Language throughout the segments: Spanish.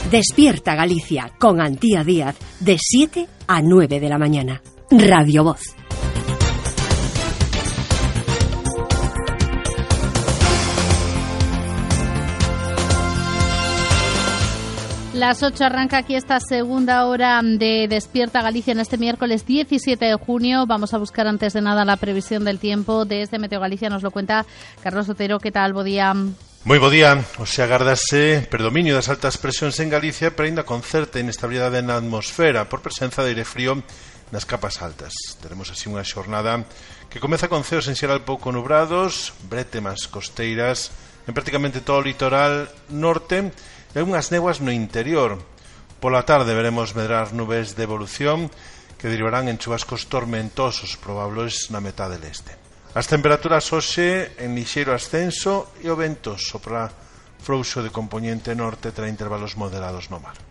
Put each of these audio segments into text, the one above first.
Despierta Galicia con Antía Díaz de 7 a 9 de la mañana. Radio Voz. Las 8 arranca aquí esta segunda hora de Despierta Galicia en este miércoles 17 de junio. Vamos a buscar antes de nada la previsión del tiempo. Desde Meteo Galicia nos lo cuenta Carlos Otero. ¿Qué tal? Bo día. Moi bo día. Hoxe agardase predominio das altas presións en Galicia, pero ainda con certa inestabilidade na atmosfera por presenza de aire frío nas capas altas. Teremos así unha xornada que comeza con ceos en xeral pouco nubrados, brétemas costeiras en prácticamente todo o litoral norte e algunhas néboas no interior. Pola tarde veremos medrar nubes de evolución que derivarán en chubascos tormentosos probables na metade leste. As temperaturas hoxe en lixeiro ascenso e o vento sopra frouxo de compoñente norte tra intervalos moderados no mar.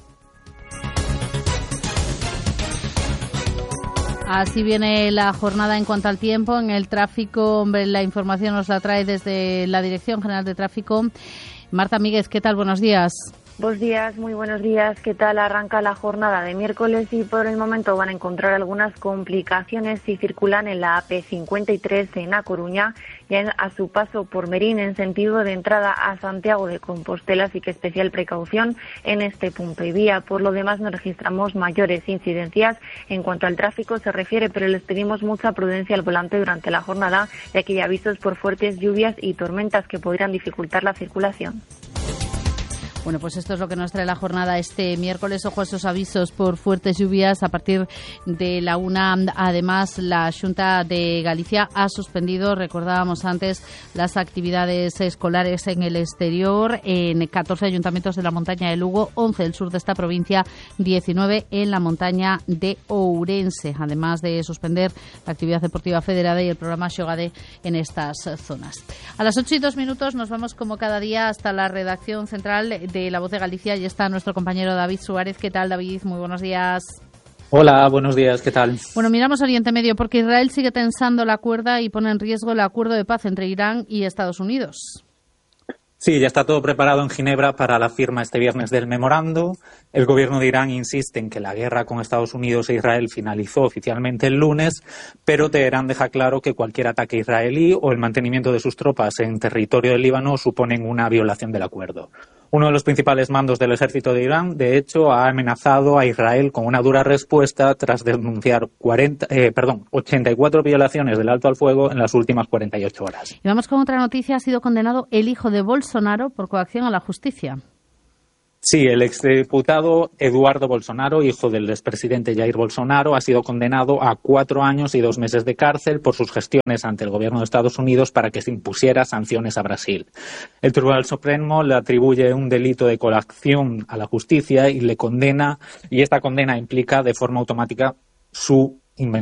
Así viene la jornada en cuanto al tiempo. En el tráfico, la información nos la trae desde la Dirección General de Tráfico. Marta Míguez, ¿qué tal? Buenos días. Buenos días, muy buenos días. ¿Qué tal? Arranca la jornada de miércoles y por el momento van a encontrar algunas complicaciones si circulan en la AP53 en A Coruña y a su paso por Merín en sentido de entrada a Santiago de Compostela, así que especial precaución en este punto y vía. Por lo demás no registramos mayores incidencias en cuanto al tráfico se refiere, pero les pedimos mucha prudencia al volante durante la jornada, ya que hay avisos por fuertes lluvias y tormentas que podrían dificultar la circulación. Bueno, pues esto es lo que nos trae la jornada este miércoles. Ojo a esos avisos por fuertes lluvias a partir de la 1. Además, la Xunta de Galicia ha suspendido, recordábamos antes, las actividades escolares en el exterior en 14 ayuntamientos de la montaña de Lugo, 11 del sur de esta provincia, 19 en la montaña de Ourense, además de suspender la actividad deportiva federada y el programa Xogade en estas zonas. A las 8:02 nos vamos como cada día hasta la redacción central de La Voz de Galicia y está nuestro compañero David Suárez. ¿Qué tal, David? Muy buenos días. Hola, buenos días, ¿qué tal? Bueno, miramos Oriente Medio porque Israel sigue tensando la cuerda y pone en riesgo el acuerdo de paz entre Irán y Estados Unidos. Sí, ya está todo preparado en Ginebra para la firma este viernes del memorando. El gobierno de Irán insiste en que la guerra con Estados Unidos e Israel finalizó oficialmente el lunes, pero Teherán deja claro que cualquier ataque israelí o el mantenimiento de sus tropas en territorio del Líbano suponen una violación del acuerdo. Uno de los principales mandos del ejército de Irán, de hecho, ha amenazado a Israel con una dura respuesta tras denunciar 84 violaciones del alto al fuego en las últimas 48 horas. Y vamos con otra noticia. Ha sido condenado el hijo de Bolsonaro por coacción a la justicia. Sí, el exdiputado Eduardo Bolsonaro, hijo del expresidente Jair Bolsonaro, ha sido condenado a 4 años y 2 meses de cárcel por sus gestiones ante el gobierno de Estados Unidos para que se impusiera sanciones a Brasil. El Tribunal Supremo le atribuye un delito de coacción a la justicia y le condena, y esta condena implica de forma automática su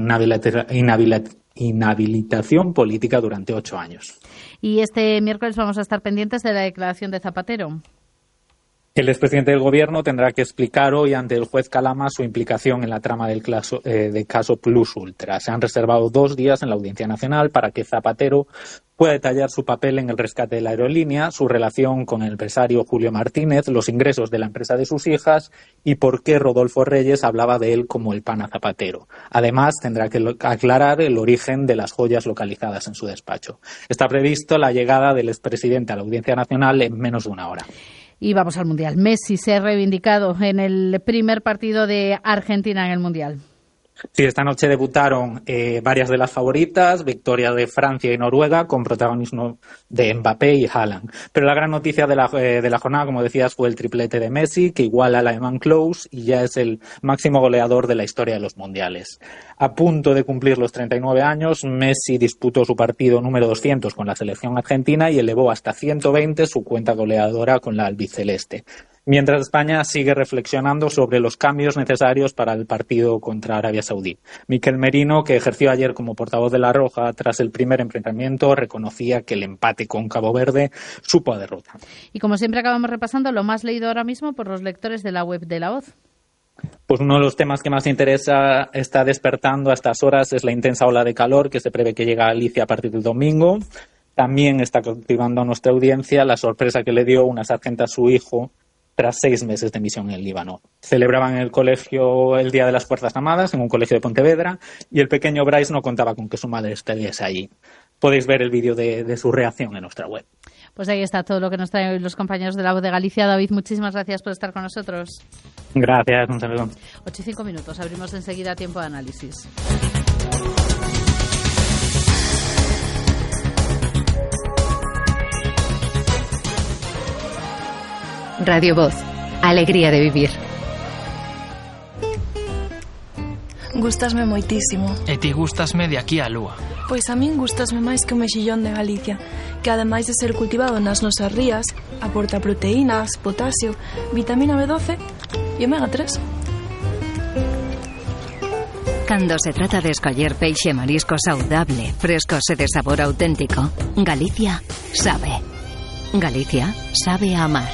inhabilitación política durante 8 años. Y este miércoles vamos a estar pendientes de la declaración de Zapatero. El expresidente del Gobierno tendrá que explicar hoy ante el juez Calama su implicación en la trama del caso Plus Ultra. Se han reservado 2 días en la Audiencia Nacional para que Zapatero pueda detallar su papel en el rescate de la aerolínea, su relación con el empresario Julio Martínez, los ingresos de la empresa de sus hijas y por qué Rodolfo Reyes hablaba de él como el pana Zapatero. Además, tendrá que aclarar el origen de las joyas localizadas en su despacho. Está previsto la llegada del expresidente a la Audiencia Nacional en menos de 1 hora. Y vamos al Mundial. Messi se ha reivindicado en el primer partido de Argentina en el Mundial. Sí, esta noche debutaron varias de las favoritas, victoria de Francia y Noruega, con protagonismo de Mbappé y Haaland. Pero la gran noticia de la jornada, como decías, fue el triplete de Messi, que iguala al alemán Klose y ya es el máximo goleador de la historia de los mundiales. A punto de cumplir los 39 años, Messi disputó su partido número 200 con la selección argentina y elevó hasta 120 su cuenta goleadora con la albiceleste. Mientras España sigue reflexionando sobre los cambios necesarios para el partido contra Arabia Saudí. Miquel Merino, que ejerció ayer como portavoz de La Roja tras el primer enfrentamiento, reconocía que el empate con Cabo Verde supo a derrota. Y como siempre acabamos repasando lo más leído ahora mismo por los lectores de la web de La Voz. Pues uno de los temas que más interesa está despertando a estas horas es la intensa ola de calor que se prevé que llegue a Galicia a partir del domingo. También está cautivando a nuestra audiencia la sorpresa que le dio una sargento a su hijo tras 6 meses de misión en el Líbano. Celebraban en el colegio el Día de las Fuerzas Armadas, en un colegio de Pontevedra, y el pequeño Bryce no contaba con que su madre estuviese allí. Podéis ver el vídeo de su reacción en nuestra web. Pues ahí está todo lo que nos traen hoy los compañeros de La Voz de Galicia. David, muchísimas gracias por estar con nosotros. Gracias, un saludo. 8 y 5 minutos, abrimos enseguida tiempo de análisis. Radio Voz, alegría de vivir. Gústasme moitísimo. E ti gústasme de aquí á lúa. Pois a min gústasme máis que o mexillón de Galicia, que ademais de ser cultivado nas nosas rías, aporta proteínas, potasio, vitamina B12 e omega 3. Cando se trata de escoller peixe e marisco saudable, frescos e de sabor auténtico, Galicia sabe. Galicia sabe a amar.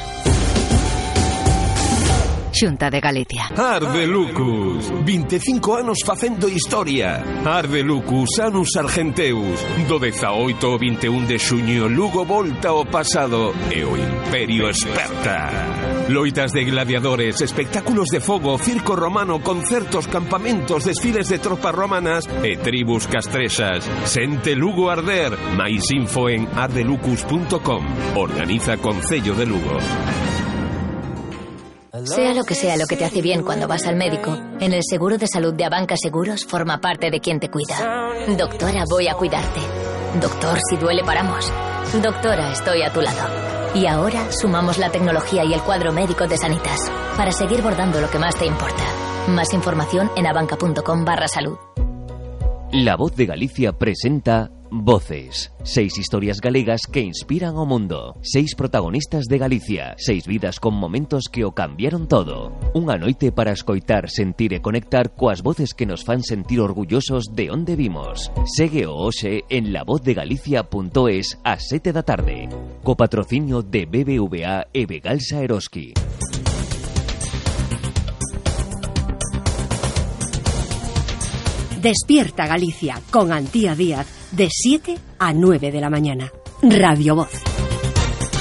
Xunta de Galicia. Arde Lucus, 25 anos facendo historia. Arde Lucus, Anus Argenteus. Do 18 ao 21 de xuño, Lugo volta ao pasado e o Imperio esperta. Loitas de gladiadores, espectáculos de fogo, circo romano, concertos, campamentos, desfiles de tropas romanas e tribus castrexas. Sente Lugo arder. Mais info en ardelucus.com. Organiza Concello de Lugo. Sea lo que te hace bien cuando vas al médico, en el seguro de salud de Abanca Seguros forma parte de quien te cuida. Doctora, voy a cuidarte. Doctor, si duele paramos. Doctora, estoy a tu lado. Y ahora sumamos la tecnología y el cuadro médico de Sanitas para seguir bordando lo que más te importa. Más información en abanca.com/salud. La Voz de Galicia presenta Voces. 6 historias galegas que inspiran o mundo. 6 protagonistas de Galicia. 6 vidas con momentos que o cambiaron todo. Unha noite para escoitar, sentir e conectar coas voces que nos fan sentir orgullosos de onde vimos. Segue o hoxe en lavozdegalicia.es ás 7 da tarde. Co patrocinio de BBVA e Begalsa Eroski. Despierta Galicia con Antía Díaz de 7 a 9 de la mañana. Radio Voz.